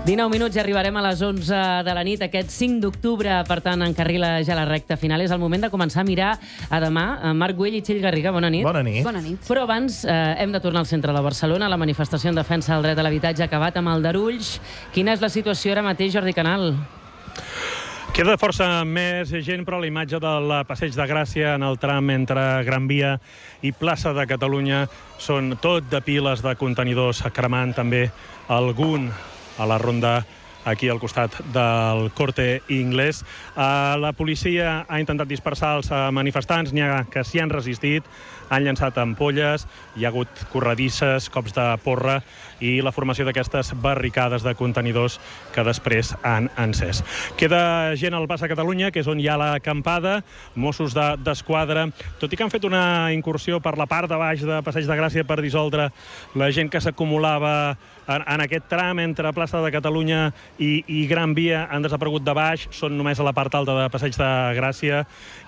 19 minuts i arribarem a les 11 de la nit. Aquest 5 d'octubre, per tant, encarrila ja la recta final. És el moment de començar a mirar a demà. Marc Güell i Txell Garriga, bona nit. Bona nit. Bona nit. Però abans hem de tornar al centre de Barcelona. La manifestació en defensa del dret a l'habitatge ha acabat amb Aldarulls. Quina és la situació ara mateix, Jordi Canal? Queda força més gent, però la imatge del Passeig de Gràcia en el tram entre Gran Via i Plaça de Catalunya són tot de piles de contenidors cremant, també algun a la ronda aquí al costat del Corte Inglés. La policia ha intentat dispersar els manifestants, n'hi ha que s'hi han resistit, han llançat ampolles, hi ha hagut corredisses, cops de porra i la formació d'aquestes barricades de contenidors que després han encès. Queda gent al Pas de Catalunya, que és on hi ha l'acampada, Mossos d'Esquadra, tot i que han fet una incursió per la part de baix de Passeig de Gràcia per dissoldre la gent que s'acumulava en aquest tram entre Plaça de Catalunya i Gran Via, han desaparegut de baix, són només a la part alta de Passeig de Gràcia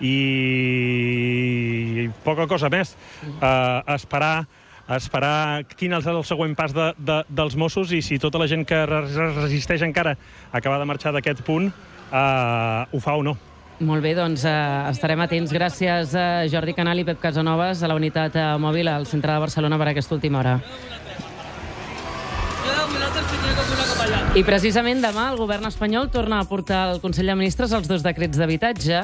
i poca cosa més. Esperar quin és el següent pas dels Mossos i si tota la gent que resisteix encara a acabar de marxar d'aquest punt ho fa o no. Molt bé, doncs estarem atents. Gràcies a Jordi Canal i Pep Casanovas, a la unitat mòbil al centre de Barcelona per aquesta última hora. I precisament demà el govern espanyol torna a portar al Consell de Ministres els 2 decrets d'habitatge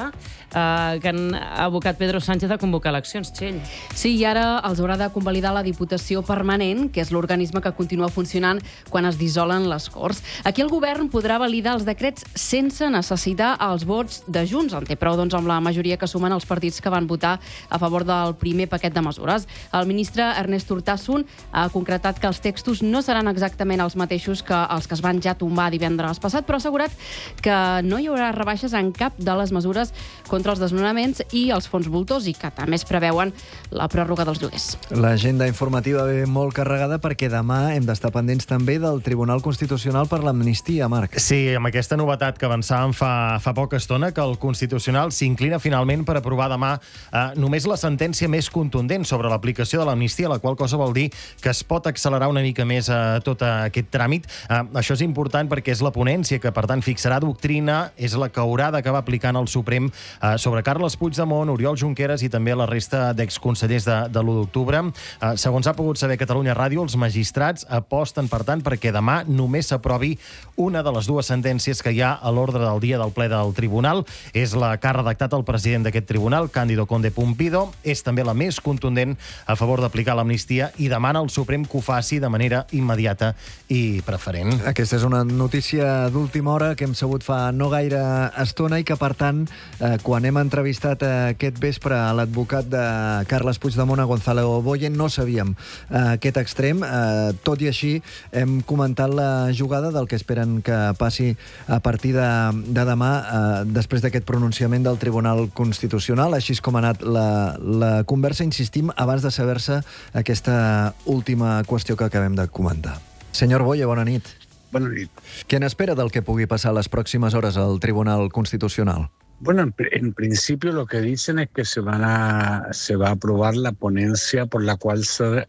que han abocat Pedro Sánchez a convocar eleccions. Txell. Sí, i ara els haurà de convalidar la Diputació Permanent, que és l'organisme que continua funcionant quan es dissolen les Corts. Aquí el govern podrà validar els decrets sense necessitar els vots de Junts. En té prou, doncs, amb la majoria que sumen els partits que van votar a favor del primer paquet de mesures. El ministre Ernest Urtasun ha concretat que els textos no seran exactament els mateixos que els que es van ja tombar divendres passat, però ha assegurat que no hi haurà rebaixes en cap de les mesures contra els desnonaments i els fons voltors i que també es preveuen la pròrroga dels lloguers. L'agenda informativa ve molt carregada perquè demà hem d'estar pendents també del Tribunal Constitucional per l'amnistia, Marc. Sí, amb aquesta novetat que avançàvem fa poca estona, que el Constitucional s'inclina finalment per aprovar demà només la sentència més contundent sobre l'aplicació de l'amnistia, la qual cosa vol dir que es pot accelerar una mica més tot aquest tràmit. Això és important perquè és la ponència que, per tant, fixarà doctrina, és la que haurà d'acabar aplicant el Suprem sobre Carles Puigdemont, Oriol Junqueras i també la resta d'exconsellers de l'1 d'octubre. Segons ha pogut saber Catalunya Ràdio, els magistrats aposten, per tant, perquè demà només s'aprovi una de les 2 sentències que hi ha a l'ordre del dia del ple del Tribunal. És la que ha redactat el president d'aquest tribunal, Cándido Conde Pumpido. És també la més contundent a favor d'aplicar l'amnistia i demana al Suprem que ho faci de manera immediata i preferent. Aquesta és una notícia d'última hora que hem sabut fa no gaire estona i que, per tant, quan hem entrevistat aquest vespre a l'advocat de Carles Puigdemont, a Gonzalo Boye, no sabíem aquest extrem. Tot i així, hem comentat la jugada del que esperen que passi a partir de demà, després d'aquest pronunciament del Tribunal Constitucional. Així és com ha anat la conversa. Insistim, abans de saber-se aquesta última qüestió que acabem de comentar. Senyor Boye, bona nit. Bona nit. Què n'espera del que pugui passar les pròximes hores al Tribunal Constitucional? Bueno, en principio lo que dicen es que se va a aprobar la ponencia por la cual se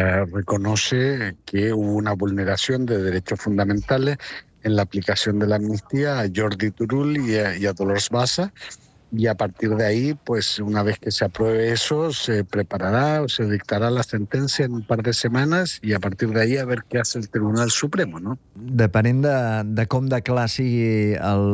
reconoce que hubo una vulneración de derechos fundamentales en la aplicación de la amnistía a Jordi Turull y a Dolors Bassa. Y a partir de ahí, pues una vez que se apruebe eso, se preparará o se dictará la sentencia en un par de semanas y a partir de ahí a ver què hace el Tribunal Supremo, ¿no? Depenent de com de clar sigui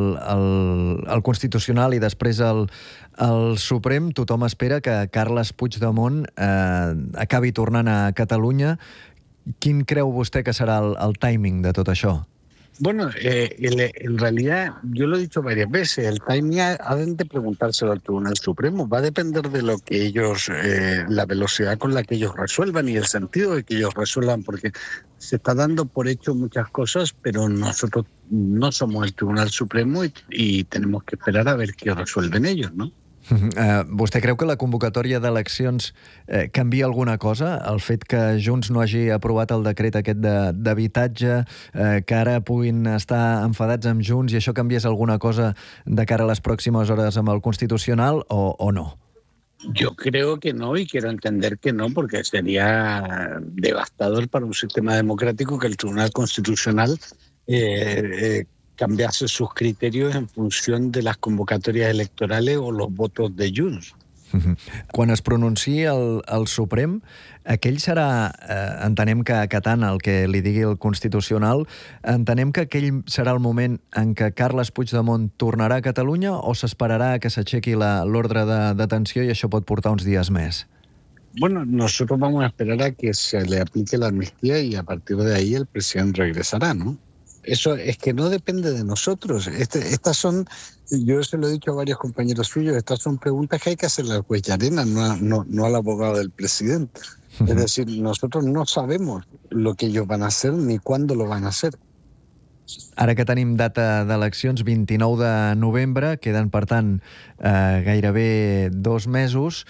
el Constitucional i després el Suprem, tothom espera que Carles Puigdemont acabi tornant a Catalunya. Quin creu vostè que serà el timing de tot això? Bueno, en realidad, yo lo he dicho varias veces, el timing ha de preguntárselo al Tribunal Supremo. Va a depender de lo que ellos, la velocidad con la que ellos resuelvan y el sentido de que ellos resuelvan, porque se está dando por hecho muchas cosas, pero nosotros no somos el Tribunal Supremo y tenemos que esperar a ver qué resuelven ellos, ¿no? Vostè creu que la convocatòria d'eleccions canvia alguna cosa? El fet que Junts no hagi aprovat el decret aquest d'habitatge, que ara puguin estar enfadats amb Junts i això canviés alguna cosa de cara a les pròximes hores amb el Constitucional o no? Yo creo que no y quiero entender que no, porque sería devastador para un sistema democrático que el Tribunal Constitucional cambiase sus criterios en función de las convocatorias electorales o los votos de Junts. Quan es pronunciï el Suprem, aquell serà, entenem que acatant el que li digui el Constitucional, entenem que aquell serà el moment en què Carles Puigdemont tornarà a Catalunya o s'esperarà que s'aixequi l'ordre de detenció i això pot portar uns dies més? Bueno, nosotros vamos a esperar a que se le aplique la amnistía y a partir de ahí el presidente regresará, ¿no? Eso es que no depende de nosotros. Estas son, yo se lo he dicho a varios compañeros suyos, estas son preguntas que hay que hacerle al juez Llarena, no al abogado del presidente. Es decir, nosotros no sabemos lo que ellos van a hacer ni cuándo lo van a hacer. Ara que tenim data d'eleccions, 29 de novembre, queden, per tant, gairebé 2 mesos.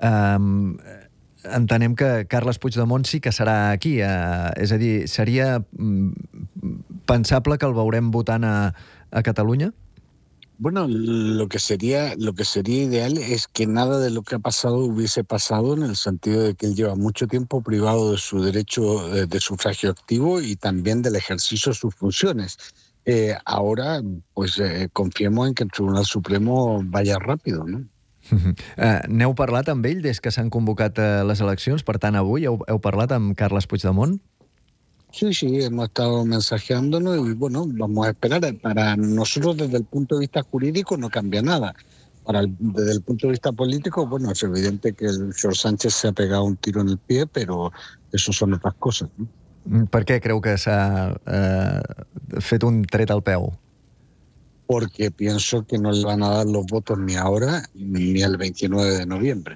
Entenem que Carles Puigdemont sí que serà aquí. És a dir, seria pensable que el veurem votant a Catalunya? Bueno, lo que sería ideal es que nada de lo que ha pasado hubiese pasado, en el sentido de que él lleva mucho tiempo privado de su derecho de sufragio activo y también del ejercicio de sus funciones. Ahora, pues confiemos en que el Tribunal Supremo vaya rápido, ¿no? N'heu parlat amb ell des que s'han convocat les eleccions? Per tant, avui heu parlat amb Carles Puigdemont? Sí, hemos estado mensajeándonos y bueno, vamos a esperar. Para nosotros, desde el punto de vista jurídico, no cambia nada. Desde el punto de vista político, bueno, es evidente que el señor Sánchez se ha pegado un tiro en el pie, pero eso son otras cosas, ¿no? Per què creu que s'ha fet un tret al peu? Porque pienso que no le van a dar los votos ni ahora ni el 29 de noviembre.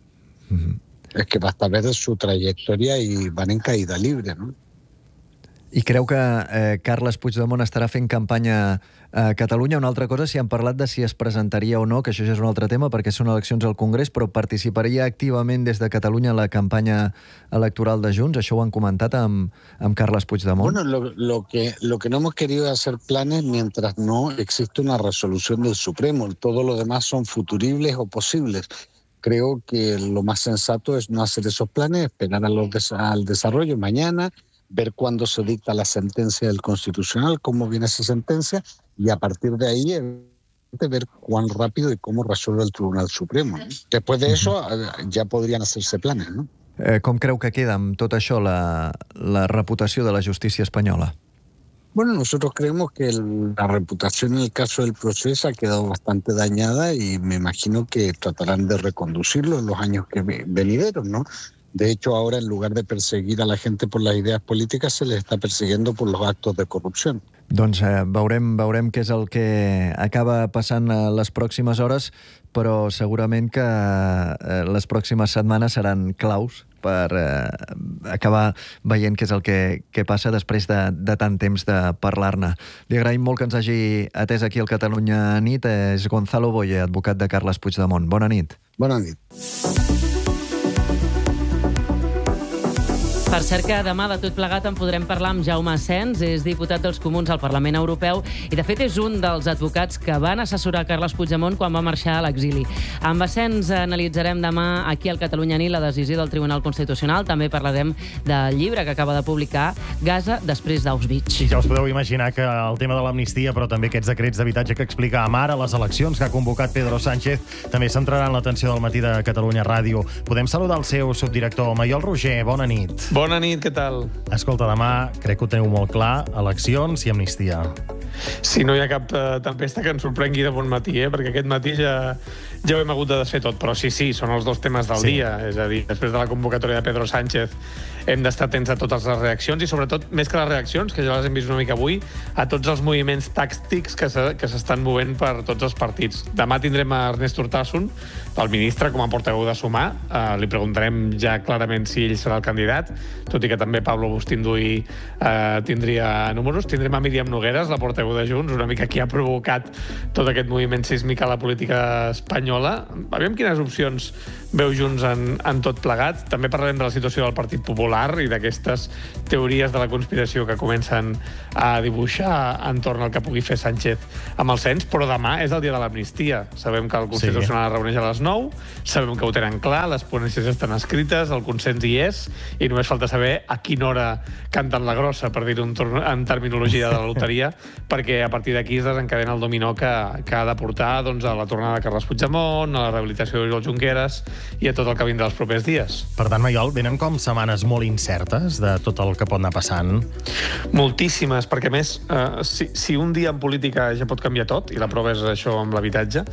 Es que basta ver su trayectoria y van en caída libre, ¿no? I creu que Carles Puigdemont estarà fent campanya a Catalunya? Una altra cosa, si han parlat de si es presentaria o no, que això ja és un altre tema, perquè són eleccions al Congrés, però participaria activament des de Catalunya en la campanya electoral de Junts? Això ho han comentat amb Carles Puigdemont? Bueno, lo que no hemos querido hacer planes mientras no existe una resolución del Supremo. Todo lo demás son futuribles o posibles. Creo que lo más sensato es no hacer esos planes, esperar al desarrollo mañana, ver cuándo se dicta la sentencia del Constitucional, cómo viene esa sentencia, y a partir de ahí ver cuán rápido y cómo resuelve el Tribunal Supremo, ¿no? Después de eso ya podrían hacerse planes, ¿no? Com creu que queda amb tot això la reputació de la justícia espanyola? Bueno, nosotros creemos que la reputación en el caso del proceso ha quedado bastante dañada y me imagino que tratarán de reconducirlo en los años que venideros, ¿no? De hecho, ahora, en lugar de perseguir a la gente por las ideas políticas, se les está persiguiendo por los actos de corrupción. Doncs veurem què és el que acaba passant les pròximes hores, però segurament que les pròximes setmanes seran claus per acabar veient què és el que passa després de tant temps de parlar-ne. Li agraïm molt que ens hagi atès aquí al Catalunya Nit. És Gonzalo Boye, advocat de Carles Puigdemont. Bona nit. Bona nit. Per cert que demà de tot plegat en podrem parlar amb Jaume Asens, és diputat dels Comuns al Parlament Europeu i de fet és un dels advocats que van assessorar Carles Puigdemont quan va marxar a l'exili. Amb Asens analitzarem demà aquí al Catalunya Nit la decisió del Tribunal Constitucional, també parlarem del llibre que acaba de publicar Gaza després d'Auschwitz. I ja us podeu imaginar que el tema de l'amnistia, però també aquests decrets d'habitatge que explica ara les eleccions que ha convocat Pedro Sánchez, també centraran l'atenció del matí de Catalunya Ràdio. Podem saludar el seu subdirector, Maiol Roger. Bona nit. Bona nit, què tal? Escolta, demà crec que ho teniu molt clar, eleccions i amnistia. Sí, no hi ha cap tempesta que ens sorprengui de bon matí, perquè aquest matí ja ho hem hagut de desfer tot, però sí, són els dos temes del dia. És a dir, després de la convocatòria de Pedro Sánchez hem d'estar atents a totes les reaccions i sobretot, més que les reaccions, que ja les hem vist una mica avui, a tots els moviments tàctics que s'estan movent per tots els partits. Demà tindrem a Ernest Urtasun, el ministre, com a portaveu de Sumar. Li preguntarem ja clarament si ell serà el candidat, tot i que també Pablo Bustinduy tindria números. Tindrem a Míriam Nogueras, la portaveu de Junts, una mica qui ha provocat tot aquest moviment sísmic a la política espanyola. Aviam quines opcions veu Junts en tot plegat. També parlarem de la situació del Partit Popular i d'aquestes teories de la conspiració que comencen a dibuixar entorn al que pugui fer Sánchez amb el cens, però demà és el dia de l'amnistia. Sabem que el Constitucional es reuneix a les 9, sabem que ho tenen clar, les ponències estan escrites, el consens hi és, i només falta saber a quina hora canten la grossa, per dir-ho en terminologia de la loteria, perquè a partir d'aquí es desencadena el dominó que ha de portar doncs, a la tornada de Carles Puigdemont, a la rehabilitació d'Oriol Junqueras i a tot el que vindrà els propers dies. Per tant, Maiol, venen com setmanes molt incertes de tot el que pot anar passant. Moltíssimes, perquè a més, si un dia en política ja pot canviar tot, i la prova és això amb l'habitatge,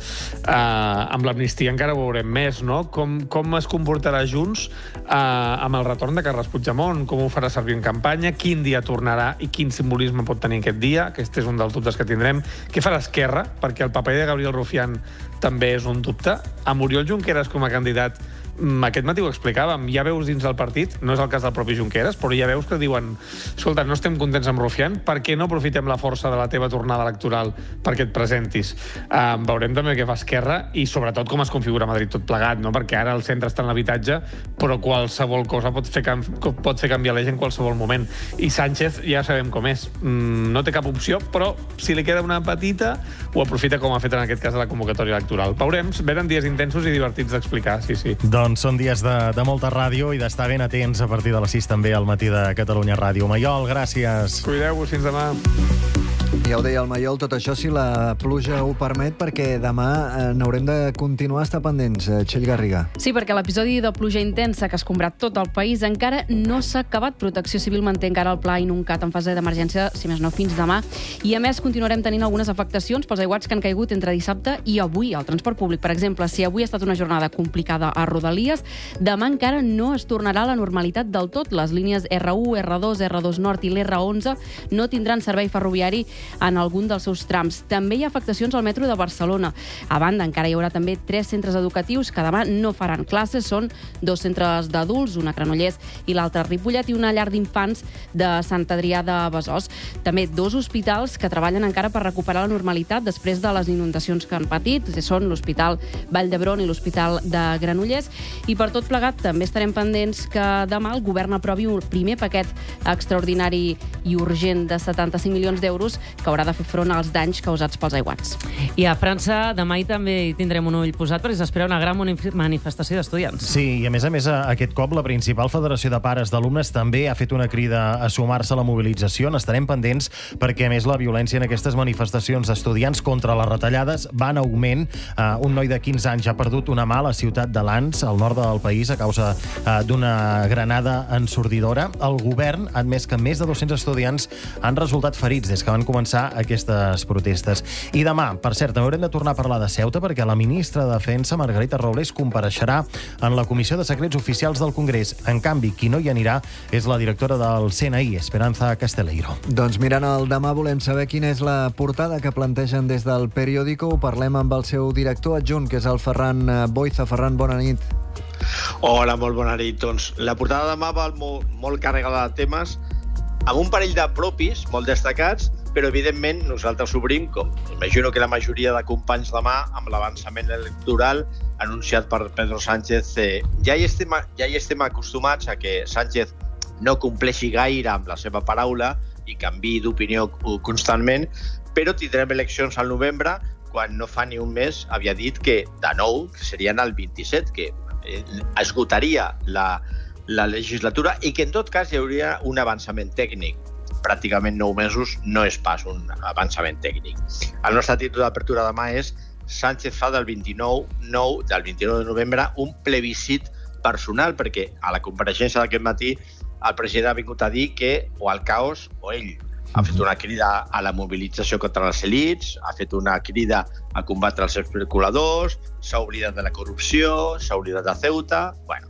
amb l'amnistia encara ho veurem més, no? Com es comportarà Junts amb el retorn de Carles Puigdemont, com ho farà servir en campanya, quin dia tornarà i quin simbolisme pot tenir aquest dia, aquest és un dels dubtes que tindrem. Què farà Esquerra? Perquè el paper de Gabriel Rufián també és un dubte. Amb Oriol Junqueras com a candidat, aquest matí ho explicàvem, hi ha veus dins del partit, no és el cas del propi Junqueras, però hi ha veus que diuen, escolta, no estem contents amb Rufián, per què no aprofitem la força de la teva tornada electoral perquè et presentis? Veurem també què fa Esquerra i sobretot com es configura Madrid tot plegat, no? Perquè ara el centre està en l'habitatge, però qualsevol cosa pot fer canviar l'eix en qualsevol moment. I Sánchez ja sabem com és. No té cap opció, però si li queda una petita, ho aprofita com ha fet en aquest cas a la convocatòria electoral. Veurem, venen dies intensos i divertits d'explicar, sí. Doncs són dies de molta ràdio i d'estar ben atents a partir de les 6 també al matí de Catalunya Ràdio. Maiol, gràcies. Cuideu-vos, fins demà. Ja ho deia el Maiol, tot això si la pluja ho permet, perquè demà n'haurem de continuar a estar pendents. Txell Garriga. Sí, perquè l'episodi de pluja intensa que ha escombrat tot el país encara no s'ha acabat. Protecció Civil manté encara el pla inuncat en fase d'emergència, si més no, fins demà. I a més, continuarem tenint algunes afectacions pels aiguats que han caigut entre dissabte i avui al transport públic. Per exemple, si avui ha estat una jornada complicada a Rodalies, demà encara no es tornarà a la normalitat del tot. Les línies R1, R2, R2 Nord i l'R11 no tindran servei ferroviari en algun dels seus trams. També hi ha afectacions al metro de Barcelona. A banda, encara hi haurà també 3 centres educatius que demà no faran classes. Són 2 centres d'adults, una a Granollers i l'altra a Ripollet, i una llar d'infants de Sant Adrià de Besòs. També 2 hospitals que treballen encara per recuperar la normalitat després de les inundacions que han patit. Són l'Hospital Vall d'Hebron i l'Hospital de Granollers. I per tot plegat també estarem pendents que demà el govern aprovi un primer paquet extraordinari i urgent de 75 milions d'euros que haurà de fer front als danys causats pels aiguats. I a França demà també hi tindrem un ull posat perquè s'espera una gran manifestació d'estudiants. Sí, i a més, aquest cop la principal federació de pares d'alumnes també ha fet una crida a sumar-se a la mobilització. N'estarem pendents perquè, a més, la violència en aquestes manifestacions d'estudiants contra les retallades va en augment. Un noi de 15 anys ha perdut una mà a la ciutat de Lens, al nord del país, a causa d'una granada ensordidora. El govern ha admès que més de 200 estudiants han resultat ferits des que van començar aquestes protestes. I demà, per cert, també haurem de tornar a parlar de Ceuta perquè la ministra de Defensa, Margarita Robles, compareixerà en la Comissió de Secrets Oficials del Congrés. En canvi, qui no hi anirà és la directora del CNI, Esperanza Casteleiro. Doncs mirant el demà volem saber quina és la portada que plantegen des del Periódico. Ho parlem amb el seu director adjunt, que és el Ferran Boiza. Ferran, bona nit. Hola, molt bona nit. Doncs la portada de demà va molt carregada de temes, amb un parell de propis molt destacats, però evidentment nosaltres obrim, com imagino que la majoria de companys demà, amb l'avançament electoral anunciat per Pedro Sánchez. Ja hi estem acostumats a que Sánchez no compleixi gaire amb la seva paraula i canviï d'opinió constantment, però tindrem eleccions al novembre, quan no fa ni un mes havia dit que de nou serien el 27, que esgotaria la legislatura i que en tot cas hi hauria un avançament tècnic. Pràcticament 9 mesos no és pas un avançament tècnic. El nostre títol d'apertura demà és Sánchez fa del 29 de novembre un plebiscit personal, perquè a la compareixença d'aquest matí el president ha vingut a dir que o el caos o ell. Ha fet una crida a la mobilització contra les elits, ha fet una crida a combatre els especuladors, s'ha oblidat de la corrupció, s'ha oblidat de Ceuta. Bueno,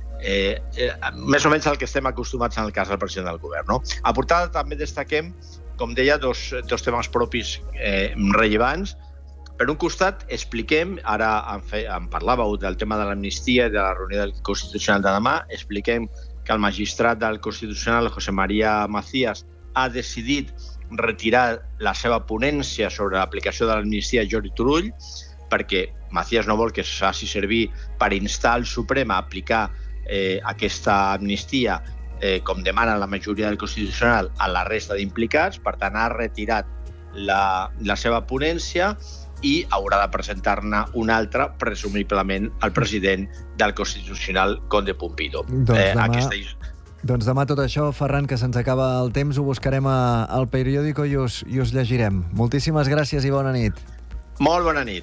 més o menys el que estem acostumats en el cas del president del govern, no? A portada també destaquem, com deia, dos temes propis rellevants. Per un costat, expliquem, ara en parlàveu del tema de l'amnistia i de la reunió del Constitucional de demà, expliquem que el magistrat del Constitucional, José María Macías, ha decidit retirar la seva ponència sobre l'aplicació de l'amnistia a Jordi Turull. perquè Macías no vol que es faci servir per instar el Suprem a aplicar aquesta amnistia com demana la majoria del Constitucional a la resta d'implicats. Per tant, ha retirat la seva ponència i haurà de presentar-ne una altra, presumiblement, al president del Constitucional, Conde Pumpido. Doncs demà tot això, Ferran, que se'ns acaba el temps, ho buscarem al periòdico i us llegirem. Moltíssimes gràcies i bona nit. Molt bona nit.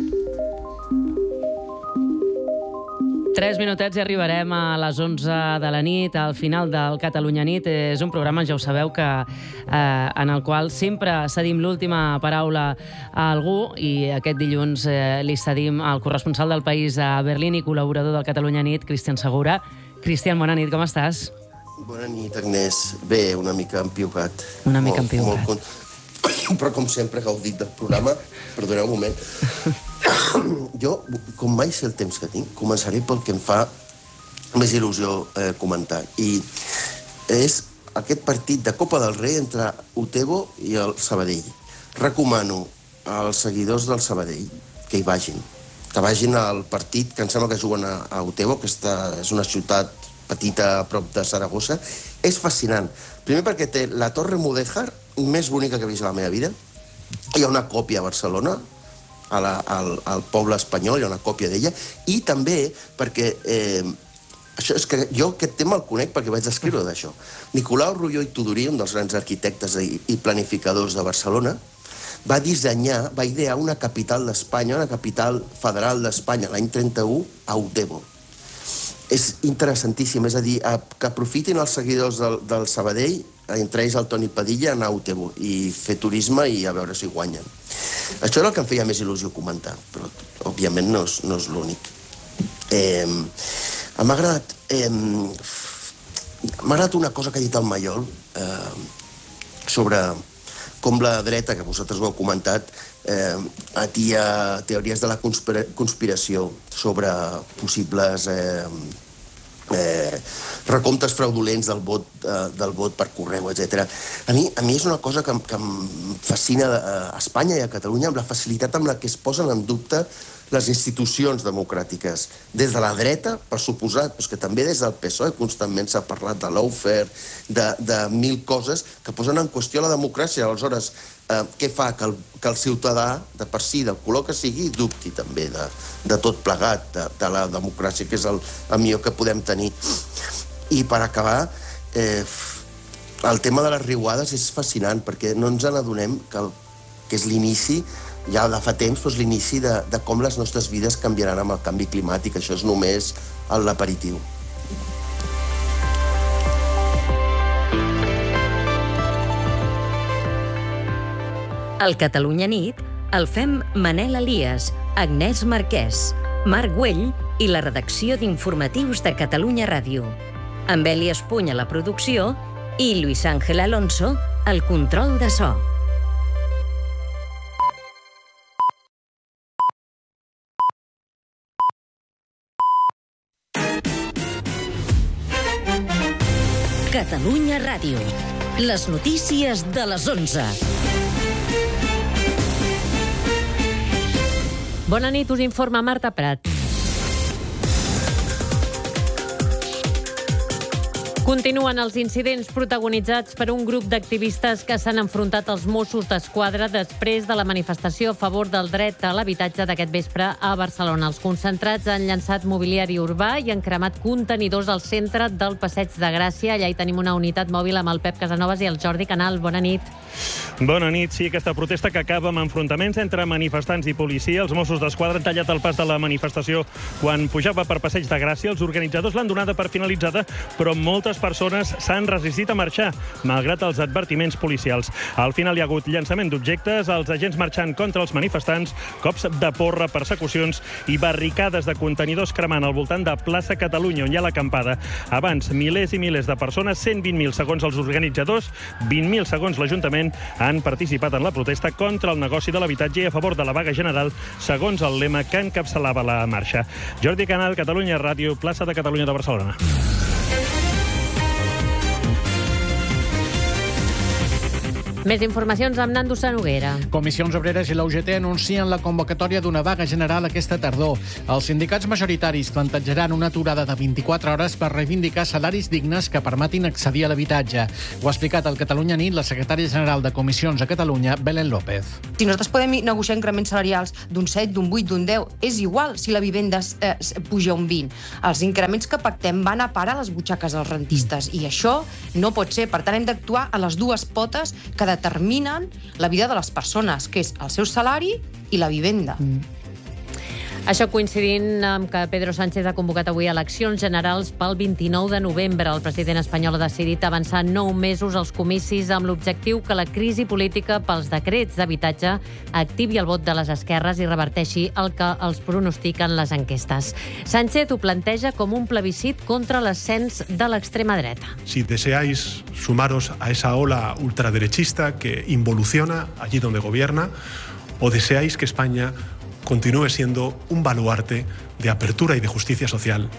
3 minutets i arribarem a les 11 de la nit, al final del Catalunya Nit. És un programa, ja ho sabeu, en el qual sempre cedim l'última paraula a algú, i aquest dilluns li cedim al corresponsal del País a Berlín i col·laborador del Catalunya Nit, Cristian Segura. Cristian, bona nit, com estàs? Bona nit, Agnès. Bé, una mica empiucat. Una mica empiucat. Però, com sempre, gaudit del programa. Perdoneu un moment. Jo, com mai sé el temps que tinc, començaré pel que em fa més il·lusió comentar. I és aquest partit de Copa del Rei entre Utebo i el Sabadell. Recomano als seguidors del Sabadell que hi vagin. Que vagin al partit, que em sembla que juguen a Utebo, que és una ciutat petita a prop de Saragossa. És fascinant. Primer perquè té la Torre Mudéjar més bonica que he vist a la meva vida. Hi ha una còpia a Barcelona, al poble espanyol, hi ha una còpia d'ella, i també perquè això és que jo aquest tema el conec perquè vaig escriure d'això. Nicolau Rulló i Tudurí, un dels grans arquitectes i planificadors de Barcelona, va idear una capital d'Espanya, una capital federal d'Espanya, l'any 31, a Utebo. És interessantíssim, és a dir, que aprofitin els seguidors del Sabadell, entre ells el Toni Padilla, anar a Utebo i fer turisme i a veure si guanyen. Això era el que em feia més il·lusió comentar, però òbviament no és l'únic. M'ha agradat una cosa que ha dit el Mayol sobre com la dreta, que vosaltres ho heu comentat, atia teories de la conspiració sobre possibles recomptes fraudulents del vot per correu, etc. A mi és una cosa que em fascina a Espanya i a Catalunya, amb la facilitat amb la que es posen en dubte les institucions democràtiques. Des de la dreta, per suposat, però que també des del PSOE constantment s'ha parlat de lawfare, de mil coses que posen en qüestió la democràcia. Aleshores, què fa? Que el ciutadà, de per si, del color que sigui, dubti també de tot plegat, de la democràcia, que és el millor que podem tenir. I per acabar, el tema de les riuades és fascinant, perquè no ens n'adonem que és l'inici, ja de fa temps, però és l'inici de com les nostres vides canviaran amb el canvi climàtic. Això és només l'aperitiu. El Catalunya Nit el fem Manel Elias, Agnès Marquès, Marc Güell i la redacció d'informatius de Catalunya Ràdio. Amb Eli Espuny a la producció i Luis Ángel Alonso al control de so. Catalunya Ràdio. Les notícies de les 11. Bona nit, us informa Marta Prat. Continuen els incidents protagonitzats per un grup d'activistes que s'han enfrontat als Mossos d'Esquadra després de la manifestació a favor del dret a l'habitatge d'aquest vespre a Barcelona. Els concentrats han llançat mobiliari urbà i han cremat contenidors al centre del Passeig de Gràcia. Allà hi tenim una unitat mòbil amb el Pep Casanovas i el Jordi Canal. Bona nit. Bona nit. Sí, aquesta protesta que acaba amb enfrontaments entre manifestants i policia. Els Mossos d'Esquadra han tallat el pas de la manifestació quan pujava per Passeig de Gràcia. Els organitzadors l'han donada per finalitzada, però moltes persones s'han resistit a marxar, malgrat els advertiments policials. Al final hi ha hagut llançament d'objectes, els agents marxant contra els manifestants, cops de porra, persecucions i barricades de contenidors cremant al voltant de Plaça Catalunya, on hi ha l'acampada. Abans, milers i milers de persones, 120.000 segons els organitzadors, 20.000 segons l'Ajuntament, han participat en la protesta contra el negoci de l'habitatge i a favor de la vaga general, segons el lema que encapçalava la marxa. Jordi Canal, Catalunya Ràdio, plaça de Catalunya de Barcelona. Més informacions amb Nando Sanoguera. Comissions Obreres i la UGT anuncien la convocatòria d'una vaga general aquesta tardor. Els sindicats majoritaris plantejaran una aturada de 24 hores per reivindicar salaris dignes que permetin accedir a l'habitatge. Ho ha explicat al Catalunya Nit la secretària general de Comissions a Catalunya, Belén López. Si nosaltres podem negociar increments salarials d'un 7, d'un 8, d'un 10, és igual si la vivenda puja un 20. Els increments que pactem van a parar les butxaques dels rentistes i això no pot ser. Per tant, hem d'actuar a les dues potes que determinen la vida de les persones, que és el seu salari i la vivenda. Això coincidint amb que Pedro Sánchez ha convocat avui eleccions generals pel 29 de novembre. El president espanyol ha decidit avançar 9 mesos als comicis amb l'objectiu que la crisi política pels decrets d'habitatge activi el vot de les esquerres i reverteixi el que els pronostiquen les enquestes. Sánchez ho planteja com un plebiscit contra l'ascens de l'extrema dreta. Si deseáis sumaros a esa ola ultraderechista que involuciona allí donde gobierna, o deseáis que España continúe siendo un baluarte de apertura y de justicia social.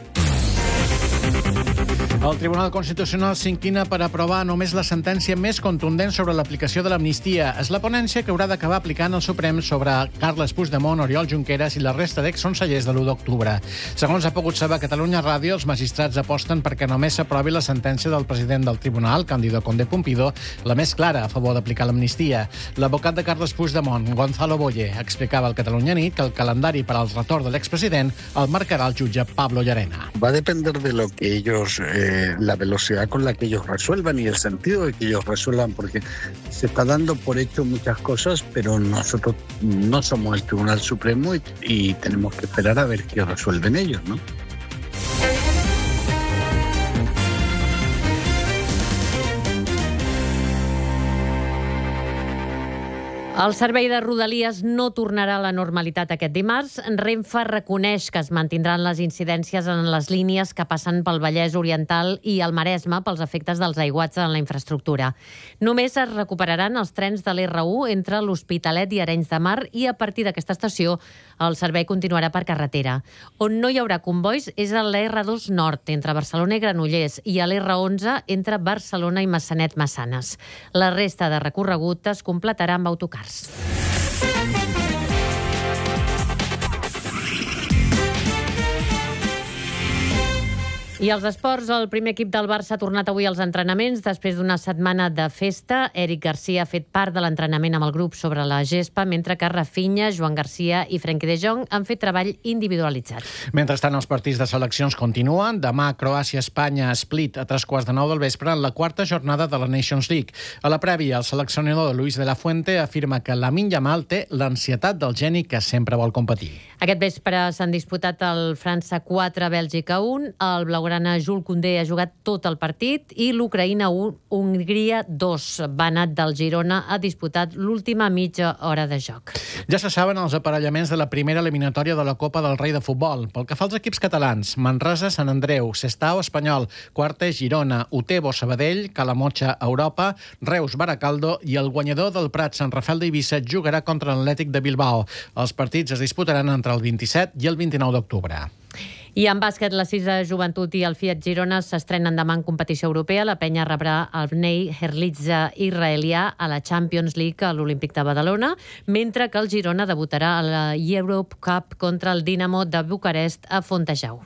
El Tribunal Constitucional s'inclina per aprovar només la sentència més contundent sobre l'aplicació de l'amnistia. És la ponència que haurà d'acabar aplicant el Suprem sobre Carles Puigdemont, Oriol Junqueras i la resta d'exconsellers de l'1 d'octubre. Segons ha pogut saber Catalunya Ràdio, els magistrats aposten perquè només s'aprovi la sentència del president del Tribunal, Cándido Conde Pumpido, la més clara a favor d'aplicar l'amnistia. L'advocat de Carles Puigdemont, Gonzalo Boye, explicava al Catalunya Nit que el calendari per al retorn de l'expresident el marcarà el jutge Pablo Llarena. Va a depender de lo que ellos, la velocidad con la que ellos resuelvan y el sentido de que ellos resuelvan, porque se está dando por hecho muchas cosas, pero nosotros no somos el Tribunal Supremo y tenemos que esperar a ver qué resuelven ellos, ¿no? El servei de Rodalies no tornarà a la normalitat aquest dimarts. Renfe reconeix que es mantindran les incidències en les línies que passen pel Vallès Oriental i el Maresme pels efectes dels aiguats en la infraestructura. Només es recuperaran els trens de l'R1 entre l'Hospitalet i Arenys de Mar i a partir d'aquesta estació el servei continuarà per carretera. On no hi haurà convois és a l'R2 Nord, entre Barcelona i Granollers, i a l'R11 entre Barcelona i Massanet-Massanes. La resta de recorregut es completarà amb autocars. I als esports, el primer equip del Barça ha tornat avui als entrenaments després d'una setmana de festa. Eric Garcia ha fet part de l'entrenament amb el grup sobre la gespa, mentre que Rafinha, Joan Garcia i Frenkie de Jong han fet treball individualitzat. Mentrestant, els partits de seleccions continuen. Demà, Croàcia-Espanya, Split a 3:15 del vespre en la quarta jornada de la Nations League. A la prèvia, el seleccionador Luis de la Fuente afirma que Lamine Yamal té l'ansietat del geni que sempre vol competir. Aquest vespre s'han disputat el França 4, Bèlgica 1, el blaugrana Jules Koundé ha jugat tot el partit i l'Ucraïna 1, Hongria 2. Banat del Girona ha disputat l'última mitja hora de joc. Ja se saben els aparellaments de la primera eliminatòria de la Copa del Rei de Futbol. Pel que fa als equips catalans, Manresa, Sant Andreu, Sestao, Espanyol, Quartes, Girona, Utebo, Sabadell, Calamotxa, Europa, Reus, Baracaldo i el guanyador del Prat, Sant Rafel d'Eivissa, jugarà contra l'Atlètic de Bilbao. Els partits es disputaran entre el 27 i el 29 d'octubre. I en bàsquet, la Cisa Joventut i el Fiat Girona s'estrenen demà en competició europea. La penya rebrà el Bnei Herlitza israelià a la Champions League a l'Olímpic de Badalona, mentre que el Girona debutarà a la Europe Cup contra el Dinamo de Bucarest a Fontejau.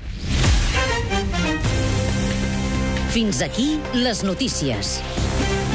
Fins aquí les notícies.